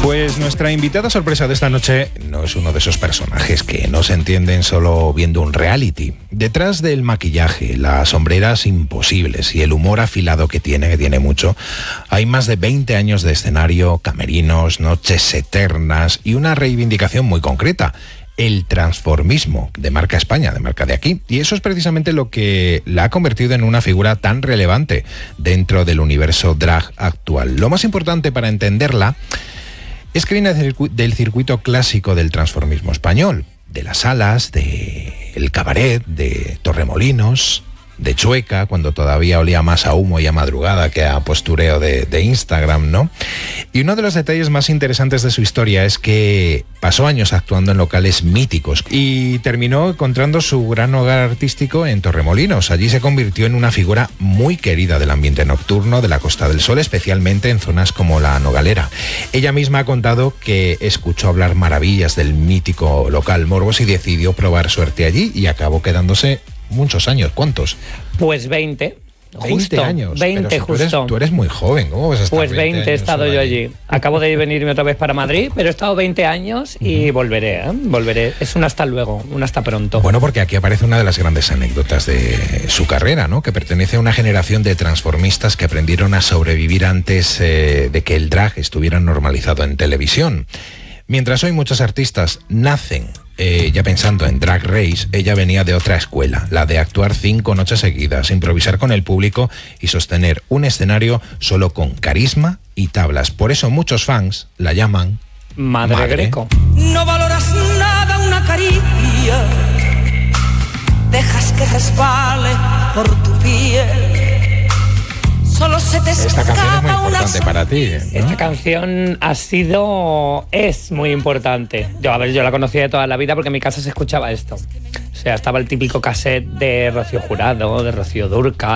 Pues nuestra invitada sorpresa de esta noche no es uno de esos personajes que no se entienden solo viendo un reality. Detrás del maquillaje, las sombreras imposibles y el humor afilado que tiene mucho, hay más de 20 años de escenario, camerinos, noches eternas y una reivindicación muy concreta: el transformismo de marca España, de marca de aquí. Y eso es precisamente lo que la ha convertido en una figura tan relevante dentro del universo drag actual. Lo más importante para entenderla es que viene del circuito clásico del transformismo español, de las salas, del cabaret, de Torremolinos, de Chueca, cuando todavía olía más a humo y a madrugada que a postureo de Instagram, ¿no? Y uno de los detalles más interesantes de su historia es que pasó años actuando en locales míticos y terminó encontrando su gran hogar artístico en Torremolinos. Allí se convirtió en una figura muy querida del ambiente nocturno de la Costa del Sol, especialmente en zonas como La Nogalera. Ella misma ha contado que escuchó hablar maravillas del mítico local Morbos y decidió probar suerte allí y acabó quedándose muchos años. ¿Cuántos? Pues 20. 20 años. 20 pero si justo. Tú eres muy joven, ¿cómo vas a estar? Pues 20 he estado yo allí. Acabo de venirme otra vez para Madrid, pero he estado 20 años y volveré. Volveré. Es un hasta luego, un hasta pronto. Bueno, porque aquí aparece una de las grandes anécdotas de su carrera, ¿no? Que pertenece a una generación de transformistas que aprendieron a sobrevivir antes de que el drag estuviera normalizado en televisión. Mientras hoy muchos artistas nacen ya pensando en Drag Race, ella venía de otra escuela, la de actuar 5 noches seguidas, improvisar con el público y sostener un escenario solo con carisma y tablas. Por eso muchos fans la llaman Madre Greco. No valoras nada una caricia, dejas que resbale por tu piel. Solo se te Esta canción es muy importante para ti, ¿no? Esta canción es muy importante. Yo la conocía de toda la vida porque en mi casa se escuchaba esto. O sea, estaba el típico cassette de Rocío Jurado, de Rocío Dúrcal,